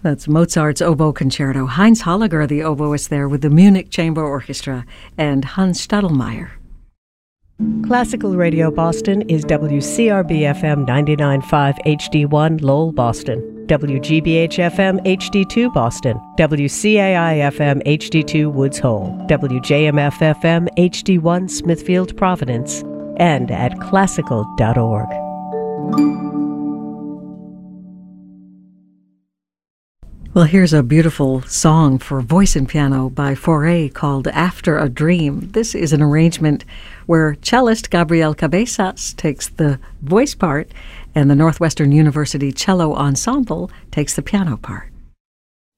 That's Mozart's Oboe Concerto. Heinz Holliger, the oboist there with the Munich Chamber Orchestra, and Hans Stadelmeier. Classical Radio Boston is WCRB-FM 99.5 HD1 Lowell, Boston, WGBH-FM HD2 Boston, WCAI-FM HD2 Woods Hole, WJMF-FM HD1 Smithfield, Providence, and at classical.org. Well, here's a beautiful song for voice and piano by Fauré called After a Dream. This is an arrangement where cellist Gabriel Cabezas takes the voice part and the Northwestern University Cello Ensemble takes the piano part.